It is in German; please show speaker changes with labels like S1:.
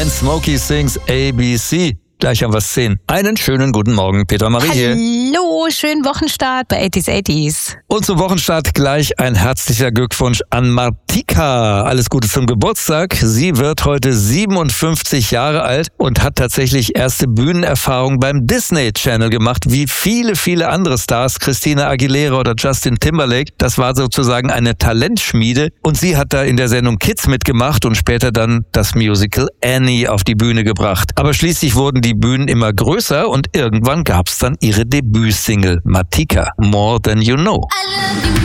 S1: and Smokey Sings ABC. Gleich haben wir 10. Einen schönen guten Morgen, Peter Marie hier.
S2: Hallo, schönen Wochenstart bei 80s.
S1: Und zum Wochenstart gleich ein herzlicher Glückwunsch an Martika. Alles Gute zum Geburtstag. Sie wird heute 57 Jahre alt und hat tatsächlich erste Bühnenerfahrung beim Disney Channel gemacht, wie viele, viele andere Stars, Christina Aguilera oder Justin Timberlake. Das war sozusagen eine Talentschmiede und sie hat da in der Sendung Kids mitgemacht und später dann das Musical Annie auf die Bühne gebracht. Aber schließlich wurden die Bühnen immer größer und irgendwann gab's dann ihre Debütsingle Martika, More Than You Know.